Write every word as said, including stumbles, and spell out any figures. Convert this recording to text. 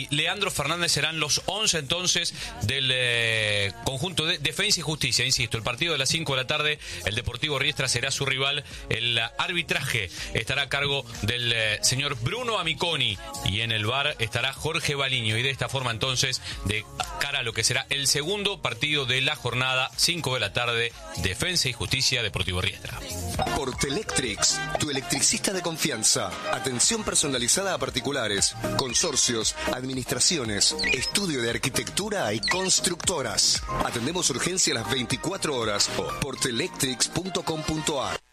y Leandro Fernández serán los once entonces del eh, conjunto de Defensa y Justicia. Insisto, el partido de las cinco de la tarde, el Deportivo Riestra será su rival. El arbitraje estará a cargo del eh, señor Bruno Amiconi y en el V A R estará Jorge Baliño. Y de esta forma entonces, de cara a lo que será el segundo partido de la jornada, cinco de la tarde, Defensa y Justicia, Deportivo Riestra. Portelectrics, tu electricista de confianza. Atención personalizada a particulares, consorcios, administraciones, estudio de arquitectura y constructoras. Atendemos urgencia a las veinticuatro horas. Portelectrics punto com punto a r.